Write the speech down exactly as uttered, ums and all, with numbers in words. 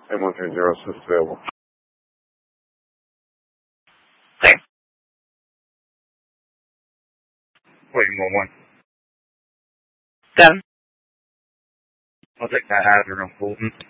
eight one three zero, assist available. Okay. Waiting one one. Seven. I'll take that hazard on Fulton.